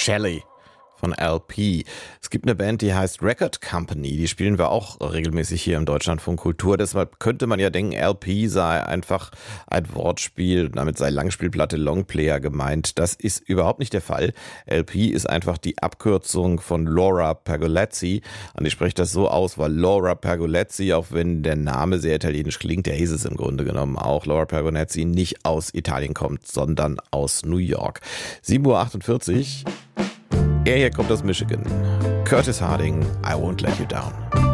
Shelley von LP. Es gibt eine Band, die heißt Record Company, die spielen wir auch regelmäßig hier im Deutschlandfunk Kultur. Deshalb könnte man ja denken, LP sei einfach ein Wortspiel, damit sei Langspielplatte, Longplayer gemeint. Das ist überhaupt nicht der Fall. LP ist einfach die Abkürzung von Laura Pergolezzi. Und ich spreche das so aus, weil Laura Pergolezzi, auch wenn der Name sehr italienisch klingt, der ist es im Grunde genommen auch, Laura Pergolezzi nicht aus Italien kommt, sondern aus New York. 7:48 Uhr. Er hier kommt aus Michigan. Curtis Harding, I Won't Let You Down.